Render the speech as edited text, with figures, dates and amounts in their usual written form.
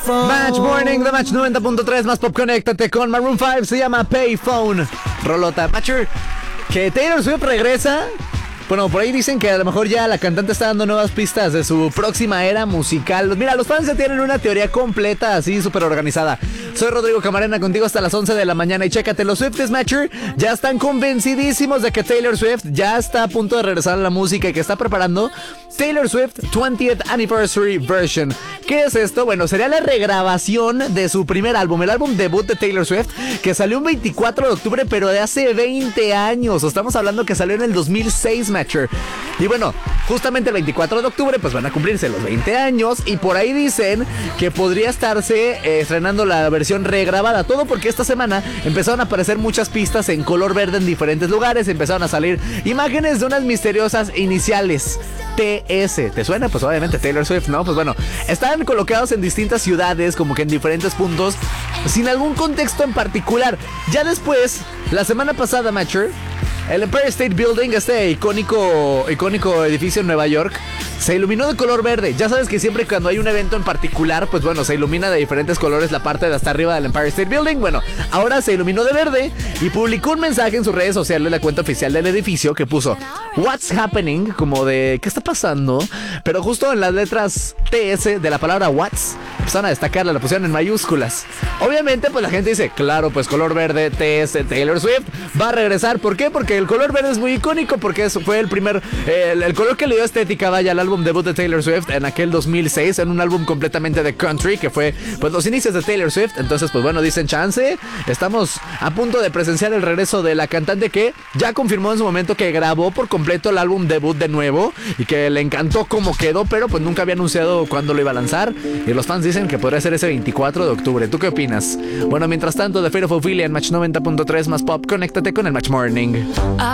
Match Morning de Match 90.3 más Pop. Conéctate con Maroon 5. Se llama Payphone. Rolota. Matcher, que Taylor Swift regresa. Bueno, por ahí dicen que a lo mejor ya la cantante está dando nuevas pistas de su próxima era musical. Mira, los fans ya tienen una teoría completa, así súper organizada. Soy Rodrigo Camarena, contigo hasta las 11 de la mañana. Y chécate, los Swifties, Matcher, ya están convencidísimos de que Taylor Swift ya está a punto de regresar a la música y que está preparando Taylor Swift 20th Anniversary Version. ¿Qué es esto? Bueno, sería la regrabación de su primer álbum, el álbum debut de Taylor Swift, que salió un 24 de octubre, pero de hace 20 años. Estamos hablando que salió en el 2006, Matcher. Y bueno, justamente el 24 de octubre pues van a cumplirse los 20 años y por ahí dicen que podría estarse estrenando la versión regrabada. Todo porque esta semana empezaron a aparecer muchas pistas en color verde en diferentes lugares. Empezaron a salir imágenes de unas misteriosas iniciales TS. ¿Te suena? Pues obviamente Taylor Swift, ¿no? Pues bueno, están colocados en distintas ciudades, como que en diferentes puntos, sin algún contexto en particular. Ya después, la semana pasada, Matcher, el Empire State Building, este icónico edificio en Nueva York, se iluminó de color verde. Ya sabes que siempre cuando hay un evento en particular, pues bueno, se ilumina de diferentes colores la parte de hasta arriba del Empire State Building. Bueno, ahora se iluminó de verde y publicó un mensaje en sus redes sociales, la cuenta oficial del edificio, que puso "What's happening", como de ¿qué está pasando? Pero justo en las letras TS de la palabra What's empezaron a destacarla, la pusieron en mayúsculas. Obviamente, pues la gente dice, claro, pues color verde, TS, Taylor Swift va a regresar. ¿Por qué? Porque el color verde es muy icónico, porque eso fue el primer, el color que le dio estética, vaya, al álbum debut de Taylor Swift en aquel 2006, en un álbum completamente de country, que fue pues los inicios de Taylor Swift. Entonces pues bueno, dicen chance, estamos a punto de presenciar el regreso de la cantante, que ya confirmó en su momento que grabó por completo el álbum debut de nuevo y que le encantó cómo quedó, pero pues nunca había anunciado cuándo lo iba a lanzar, y los fans dicen que podría ser ese 24 de octubre. ¿Tú qué opinas? Bueno, mientras tanto, The Fate of Ophelia en Match 90.3 más Pop, conéctate con el Match Morning.